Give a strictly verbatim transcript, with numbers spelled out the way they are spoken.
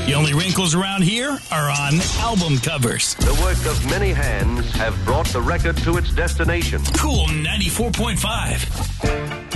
The only wrinkles around here are on album covers. The work of many hands have brought the record to its destination. Cool ninety-four point five.